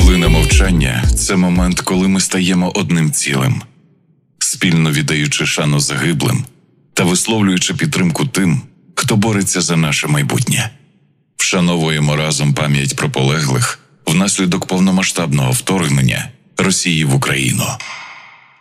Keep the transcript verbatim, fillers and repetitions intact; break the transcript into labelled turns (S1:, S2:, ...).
S1: Хвилина мовчання – це момент, коли ми стаємо одним цілим, спільно віддаючи шану загиблим та висловлюючи підтримку тим, хто бореться за наше майбутнє. Вшановуємо разом пам'ять про полеглих внаслідок повномасштабного вторгнення Росії в Україну.